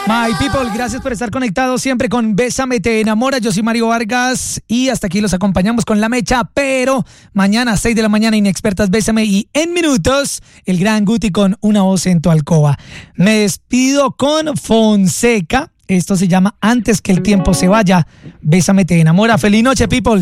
My people, gracias por estar conectados siempre con Bésame Te Enamora. Yo soy Mario Vargas y hasta aquí los acompañamos con La Mecha, pero mañana a 6 de la mañana Inexpertas Bésame y en minutos el gran Guti con Una Voz en tu Alcoba. Me despido con Fonseca. Esto se llama Antes que el tiempo se vaya. Bésame Te Enamora. Feliz noche, people.